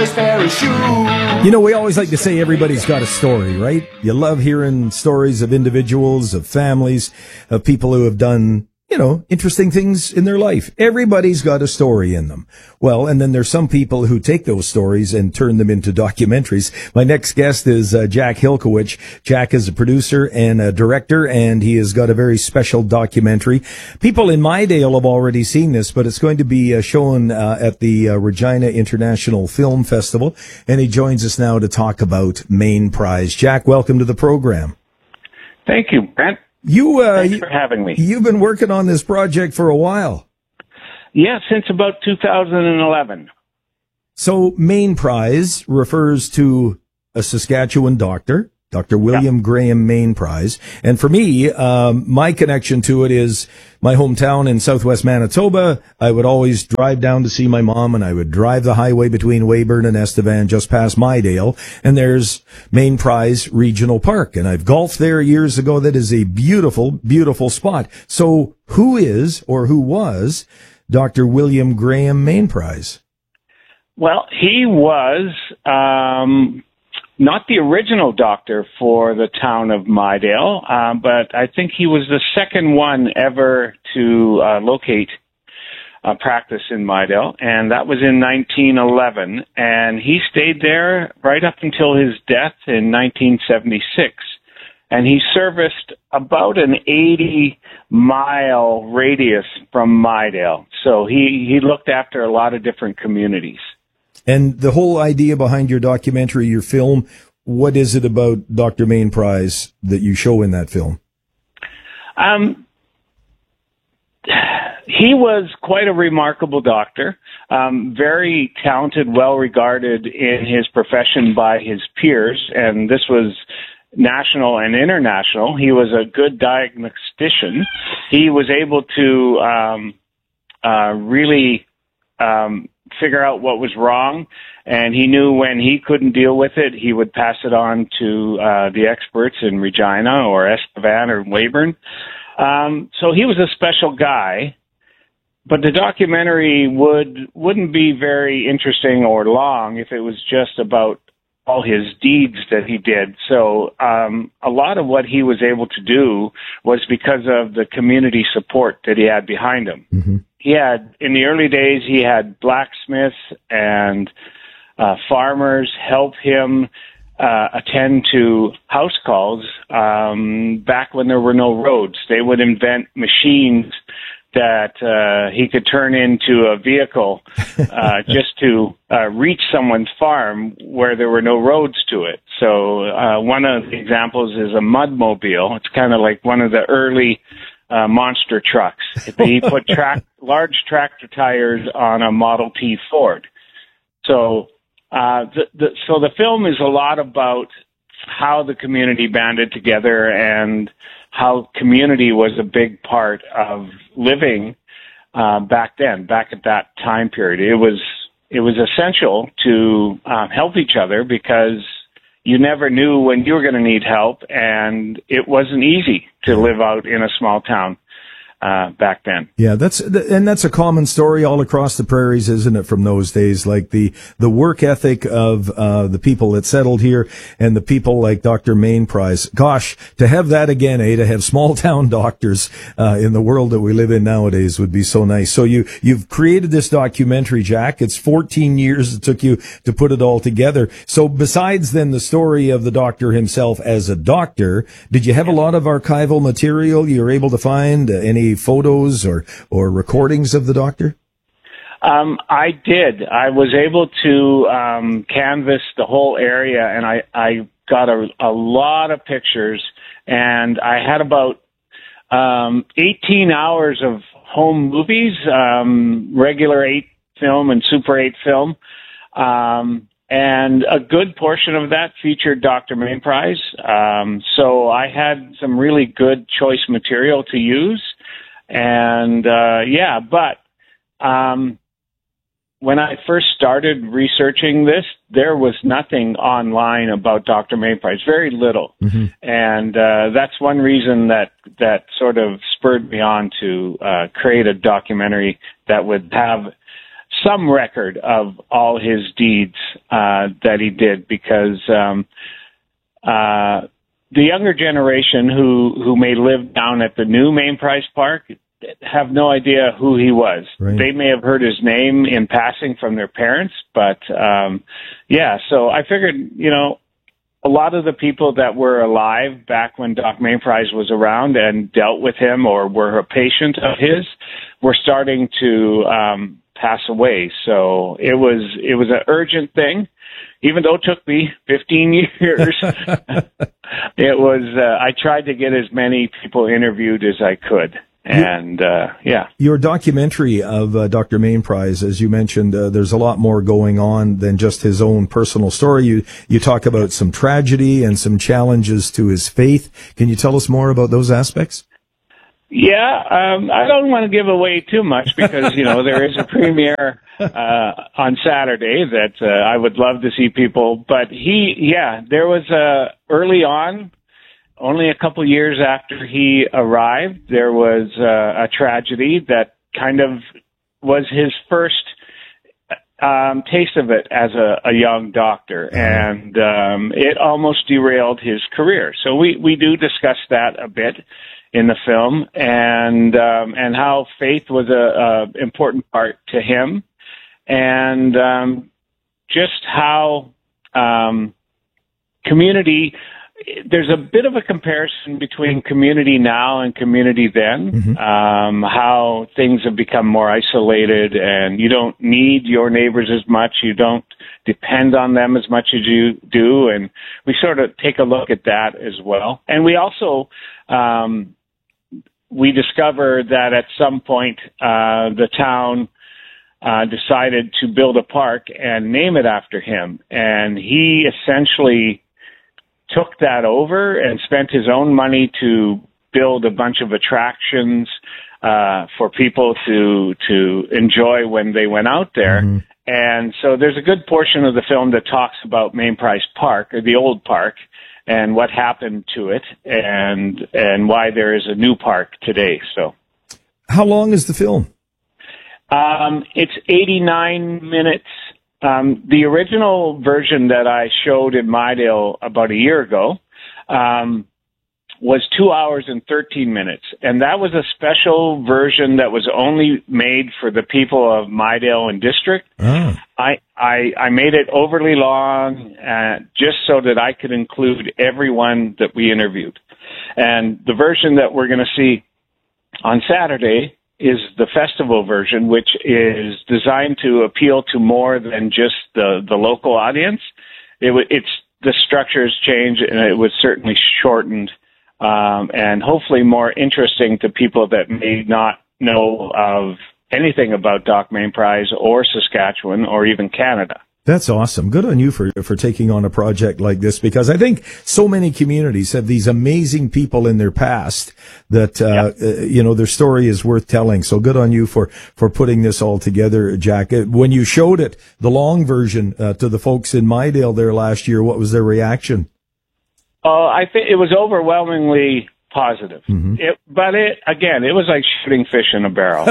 You know, we always like to say everybody's got a story, right? You love hearing stories of individuals, of families, of people who have done, you know, interesting things in their life. Everybody's got a story in them. Well, and then there's some people who take those stories and turn them into documentaries. My next guest is Jack Hilkowich. Jack is a producer and a director, and he has got a very special documentary. People in Mydale have already seen this, but it's going to be shown at the Regina International Film Festival, and he joins us now to talk about Main Prize. Jack, welcome to the program. Thank you, Brent. Thanks for having me. You've been working on this project for a while. Yeah, since about 2011. So Main Prize refers to a Saskatchewan doctor, Dr. William Graham Main Prize. And for me, my connection to it is my hometown in southwest Manitoba. I would always drive down to see my mom, and I would drive the highway between Weyburn and Estevan just past Mydale, and there's Main Prize Regional Park. And I've golfed there years ago. That is a beautiful, beautiful spot. So who is, or who was, Dr. William Graham Main Prize? Well, he was not the original doctor for the town of Mydale, but I think he was the second one ever to locate a practice in Mydale, and that was in 1911. And he stayed there right up until his death in 1976. And he serviced about an 80-mile radius from Mydale. So he looked after a lot of different communities. And the whole idea behind your documentary, your film, what is it about Dr. Main Prize that you show in that film? He was quite a remarkable doctor, very talented, well-regarded in his profession by his peers, and this was national and international. He was a good diagnostician. He was able to really figure out what was wrong, and he knew when he couldn't deal with it, he would pass it on to the experts in Regina or Estevan or Weyburn. So he was a special guy, but the documentary wouldn't be very interesting or long if it was just about all his deeds that he did. So a lot of what he was able to do was because of the community support that he had behind him. Mm-hmm. He had, in the early days, he had blacksmiths and farmers help him attend to house calls back when there were no roads. They would invent machines that he could turn into a vehicle just to reach someone's farm where there were no roads to it. So one of the examples is a mudmobile. It's kind of like one of the early monster trucks. He put large tractor tires on a Model T Ford. So the film is a lot about how the community banded together and how community was a big part of living back then, back at that time period. It was essential to help each other because you never knew when you were going to need help, and it wasn't easy to live out in a small town back then. Yeah, that's a common story all across the prairies, isn't it, from those days? Like the work ethic of the people that settled here and the people like Dr. Main Prize. Gosh, to have that again, to have small town doctors in the world that we live in nowadays would be so nice. So you've created this documentary, Jack. It's 14 years it took you to put it all together. So besides then the story of the doctor himself as a doctor, did you have a lot of archival material you were able to find? Any photos or recordings of the doctor? I did. I was able to canvas the whole area, and I got a lot of pictures, and I had about 18 hours of home movies, regular 8 film and Super 8 film, and a good portion of that featured Dr. Main Prize. So I had some really good choice material to use. And, but when I first started researching this, there was nothing online about Dr. Main Prize, very little. Mm-hmm. And that's one reason that sort of spurred me on to create a documentary that would have some record of all his deeds that he did, because the younger generation who may live down at the new Main Prize Park have no idea who he was. Right. They may have heard his name in passing from their parents, but so I figured, a lot of the people that were alive back when Doc Main Prize was around and dealt with him or were a patient of his were starting to pass away. So it was an urgent thing. Even though it took me 15 years, it was, I tried to get as many people interviewed as I could. And, Your documentary of Dr. Main Prize, as you mentioned, there's a lot more going on than just his own personal story. You talk about some tragedy and some challenges to his faith. Can you tell us more about those aspects? Yeah, I don't want to give away too much because, there is a premiere on Saturday that I would love to see people. But there was early on, only a couple years after he arrived, there was a tragedy that kind of was his first taste of it as a young doctor, and it almost derailed his career. So we do discuss that a bit in the film, and how faith was a important part to him, and just how community. There's a bit of a comparison between community now and community then, how things have become more isolated and you don't need your neighbors as much. You don't depend on them as much as you do. And we sort of take a look at that as well. And we also, we discover that at some point, the town decided to build a park and name it after him. And he essentially took that over and spent his own money to build a bunch of attractions for people to enjoy when they went out there. Mm-hmm. And so there's a good portion of the film that talks about Main Prize Park, or the old park, and what happened to it, and why there is a new park today. So, how long is the film? It's 89 minutes. The original version that I showed in Midale about a year ago was 2 hours and 13 minutes. And that was a special version that was only made for the people of Midale and District. Oh. I made it overly long just so that I could include everyone that we interviewed. And the version that we're going to see on Saturday is the festival version, which is designed to appeal to more than just the local audience. The structure has changed, and it was certainly shortened, and hopefully more interesting to people that may not know of anything about Doc Main Prize or Saskatchewan or even Canada. That's awesome. Good on you for taking on a project like this, because I think so many communities have these amazing people in their past that, their story is worth telling. So good on you for putting this all together, Jack. When you showed it, the long version, to the folks in Midale there last year, what was their reaction? I think it was overwhelmingly positive. Mm-hmm. It was like shooting fish in a barrel.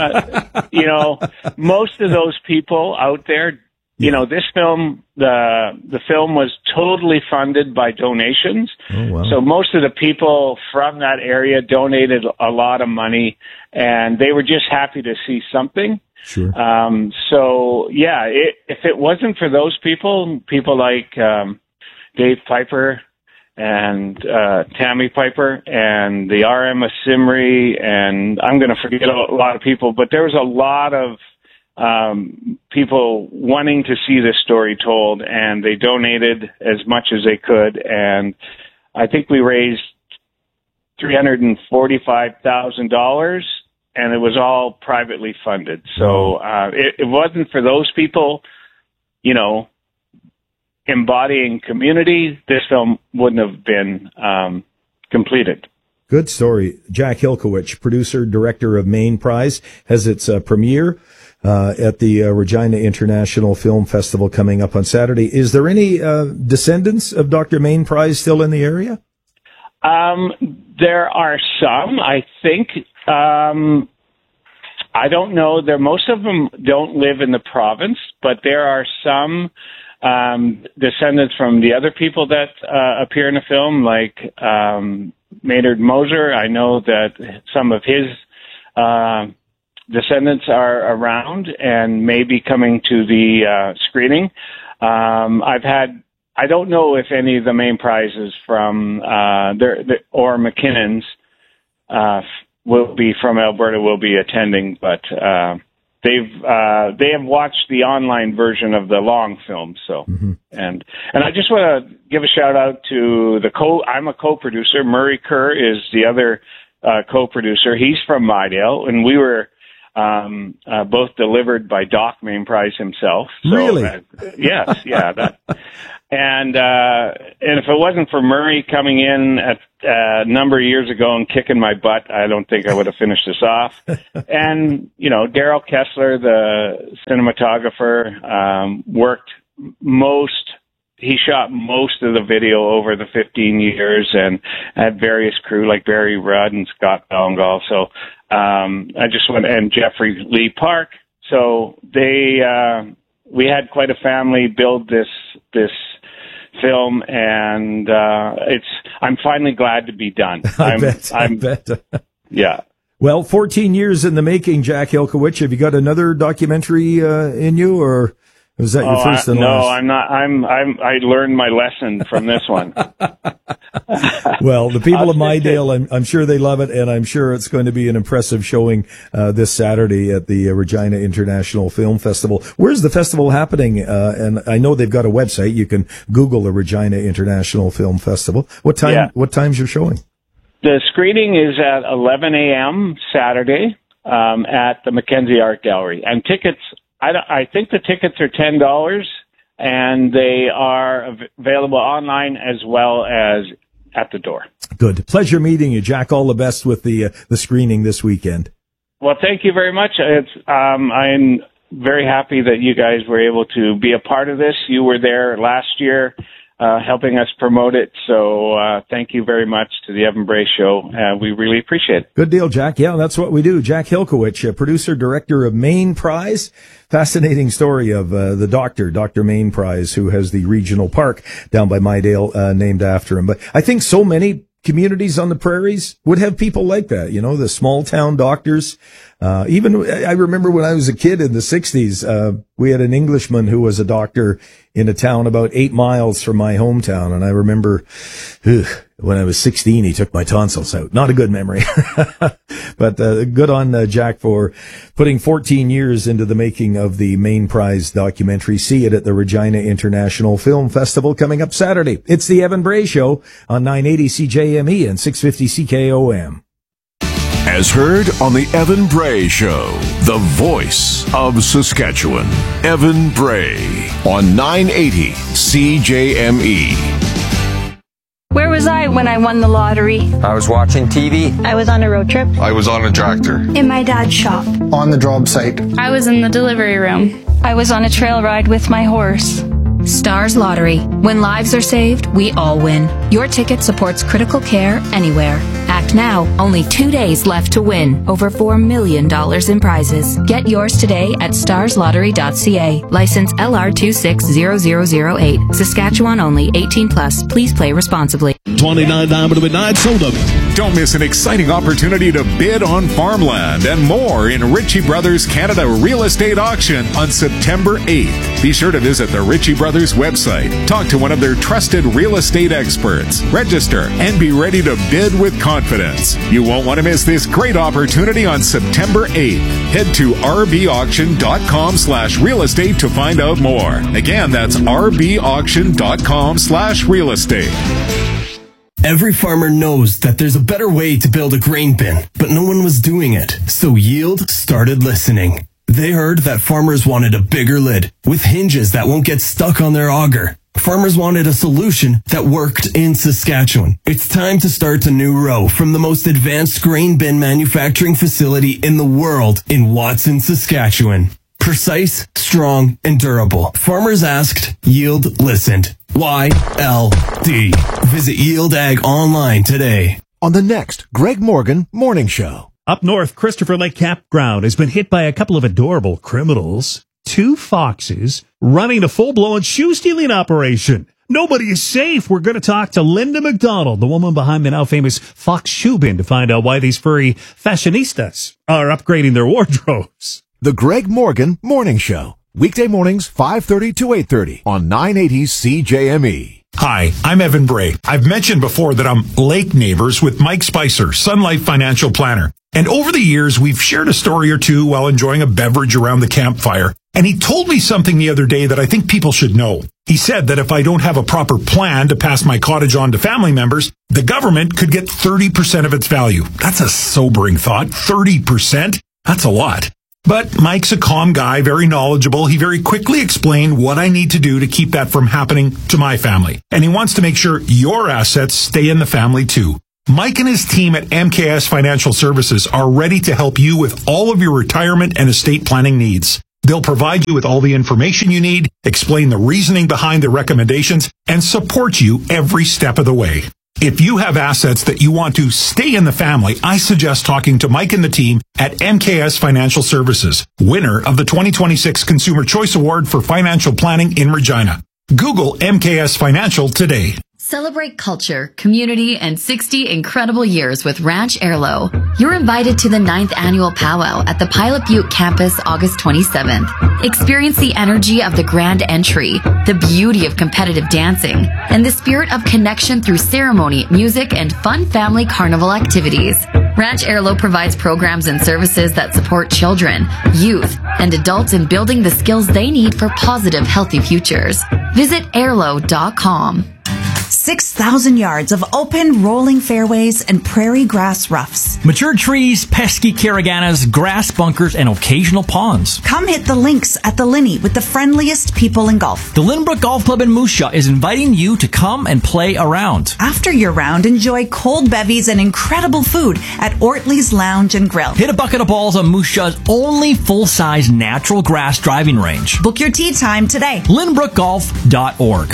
Most of those people out there, this film, the film was totally funded by donations. Oh, wow. So most of the people from that area donated a lot of money, and they were just happy to see something. Sure. If it wasn't for those people like Dave Piper and Tammy Piper and the RM of Simri, and I'm going to forget a lot of people, but there was a lot of people wanting to see this story told, and they donated as much as they could. And I think we raised $345,000, and it was all privately funded. So it wasn't for those people, embodying community, this film wouldn't have been completed. Good story. Jack Hilkowich, producer, director of Main Prize, has its premiere at the Regina International Film Festival coming up on Saturday. Is there any descendants of Dr. Main Prize still in the area? There are some, I think. I don't know. Most of them don't live in the province, but there are some descendants from the other people that appear in the film, like Maynard Moser. I know that some of his descendants are around and may be coming to the screening. I don't know if any of the main prizes from or McKinnon's will be from Alberta will be attending, but they have watched the online version of the long film. So and I just want to give a shout out to I'm a co-producer. Murray Kerr is the other co-producer. He's from Mydale, and we were both delivered by Doc Main Prize himself. So, really? Yes, yeah. And if it wasn't for Murray coming in at a number of years ago and kicking my butt, I don't think I would have finished this off. And, Daryl Kessler, the cinematographer, he shot most of the video over the 15 years and had various crew like Barry Rudd and Scott Ballingall. So, and Jeffrey Lee Park. So we had quite a family build this film, and I'm finally glad to be done. I bet. Yeah. Well, 14 years in the making, Jack Hilkowicz. Have you got another documentary in you, or was that your first and last? No, I'm not. I learned my lesson from this one. Well, the people of Mydale, I'm sure they love it, and I'm sure it's going to be an impressive showing this Saturday at the Regina International Film Festival. Where's the festival happening? And I know they've got a website. You can Google the Regina International Film Festival. What time? Yeah. What time's your showing? The screening is at 11 a.m. Saturday at the Mackenzie Art Gallery, and tickets. I think the tickets are $10, and they are available online as well as at the door. Good. Pleasure meeting you, Jack. All the best with the screening this weekend. Well, thank you very much. I'm very happy that you guys were able to be a part of this. You were there last year helping us promote it. So thank you very much to the Evan Bray Show. We really appreciate it. Good deal, Jack. Yeah, that's what we do. Jack Hilkowicz, producer, director of Main Prize. Fascinating story of the Dr. Main Prize, who has the regional park down by Mydale named after him. But I think so many communities on the prairies would have people like that, the small town doctors. Even I remember when I was a kid in the 60s, we had an Englishman who was a doctor in a town about 8 miles from my hometown. And I remember when I was 16, he took my tonsils out. Not a good memory. But good on Jack for putting 14 years into the making of the Main Prize documentary. See it at the Regina International Film Festival coming up Saturday. It's the Evan Bray Show on 980 CJME and 650 CKOM. As heard on the Evan Bray Show, the voice of Saskatchewan, Evan Bray on 980 CJME. Where was I when I won the lottery? I was watching TV. I was on a road trip. I was on a tractor. In my dad's shop. On the job site. I was in the delivery room. I was on a trail ride with my horse. Stars Lottery. When lives are saved, we all win. Your ticket supports critical care anywhere. Act now. Only 2 days left to win. Over $4 million in prizes. Get yours today at starslottery.ca. License LR260008. Saskatchewan only. 18+. Please play responsibly. 29 Diamond to Midnight Soda. Don't miss an exciting opportunity to bid on farmland and more in Ritchie Brothers Canada Real Estate Auction on September 8th. Be sure to visit the Ritchie Brothers website. Talk to one of their trusted real estate experts. Register and be ready to bid with confidence. You won't want to miss this great opportunity on September 8th. Head to rbauction.com/real estate to find out more. Again, that's rbauction.com/real estate. Every farmer knows that there's a better way to build a grain bin, but no one was doing it. So Yield started listening. They heard that farmers wanted a bigger lid with hinges that won't get stuck on their auger. Farmers wanted a solution that worked in Saskatchewan. It's time to start a new row from the most advanced grain bin manufacturing facility in the world in Watson, Saskatchewan. Precise, strong, and durable. Farmers asked, Yield listened. YLD. Visit Yield Ag online today. On the next Greg Morgan Morning Show. Up north, Christopher Lake Campground has been hit by a couple of adorable criminals. 2 foxes running a full-blown shoe-stealing operation. Nobody is safe. We're going to talk to Linda McDonald, the woman behind the now famous Fox Shoe Bin, to find out why these furry fashionistas are upgrading their wardrobes. The Greg Morgan Morning Show. Weekday mornings, 5:30 to 8:30 on 980 CJME. Hi, I'm Evan Bray. I've mentioned before that I'm lake neighbors with Mike Spicer, Sun Life Financial Planner. And over the years, we've shared a story or two while enjoying a beverage around the campfire. And he told me something the other day that I think people should know. He said that if I don't have a proper plan to pass my cottage on to family members, the government could get 30% of its value. That's a sobering thought. 30%? That's a lot. But Mike's a calm guy, very knowledgeable. He very quickly explained what I need to do to keep that from happening to my family. And he wants to make sure your assets stay in the family too. Mike and his team at MKS Financial Services are ready to help you with all of your retirement and estate planning needs. They'll provide you with all the information you need, explain the reasoning behind the recommendations, and support you every step of the way. If you have assets that you want to stay in the family, I suggest talking to Mike and the team at MKS Financial Services, winner of the 2026 Consumer Choice Award for Financial Planning in Regina. Google MKS Financial today. Celebrate culture, community, and 60 incredible years with Ranch Airlo. You're invited to the 9th annual powwow at the Pilot Butte campus August 27th. Experience the energy of the grand entry, the beauty of competitive dancing, and the spirit of connection through ceremony, music, and fun family carnival activities. Ranch Airlo provides programs and services that support children, youth, and adults in building the skills they need for positive, healthy futures. Visit airlo.com. 6,000 yards of open, rolling fairways and prairie grass roughs. Mature trees, pesky caraganas, grass bunkers, and occasional ponds. Come hit the links at the Linney with the friendliest people in golf. The Lynbrook Golf Club in Moose Jaw is inviting you to come and play around. After your round, enjoy cold bevies and incredible food at Ortley's Lounge and Grill. Hit a bucket of balls on Moose Jaw's only full-size natural grass driving range. Book your tee time today. LynbrookGolf.org.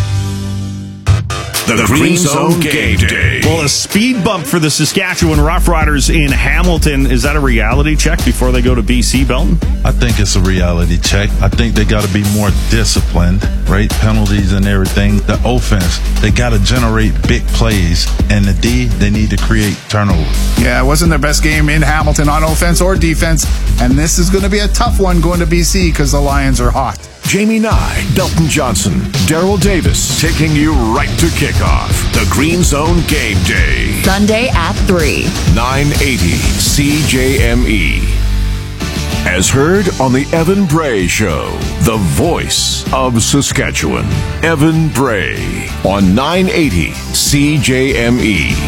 The Green Zone Game Day. Well, a speed bump for the Saskatchewan Roughriders in Hamilton. Is that a reality check before they go to BC, Belton? I think it's a reality check. I think they got to be more disciplined, right? Penalties and everything. The offense, they got to generate big plays. And the D, they need to create turnovers. Yeah, it wasn't their best game in Hamilton on offense or defense. And this is going to be a tough one going to BC because the Lions are hot. Jamie Nye, Dalton Johnson, Daryl Davis, taking you right to kickoff. The Green Zone Game Day. Sunday at 3. 980 CJME. As heard on the Evan Bray Show, the voice of Saskatchewan. Evan Bray on 980 CJME.